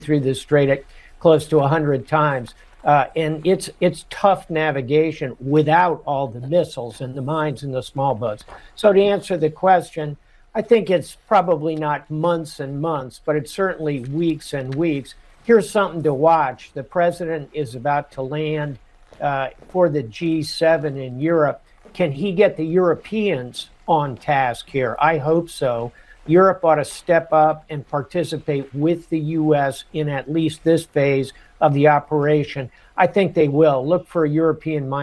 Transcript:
through the strait at close to 100 times. And it's tough navigation without all the missiles and the mines and the small boats. So to answer the question, I think it's probably not months and months, but it's certainly weeks and weeks. Here's something to watch. The president is about to land for the G7 in Europe. Can he get the Europeans on task here? I hope so. Europe ought to step up and participate with the U.S. in at least this phase of the operation. I think they will. Look for a European